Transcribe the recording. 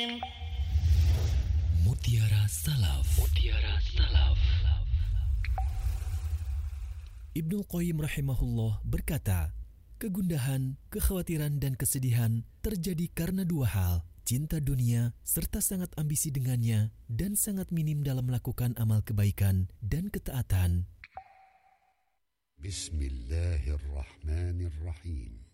Mutiara Salaf. Mutiara Salaf. Ibnu Qayyim rahimahullah berkata, kegundahan, kekhawatiran dan kesedihan terjadi karena dua hal, cinta dunia serta sangat ambisi dengannya dan sangat minim dalam melakukan amal kebaikan dan ketaatan. Bismillahirrahmanirrahim.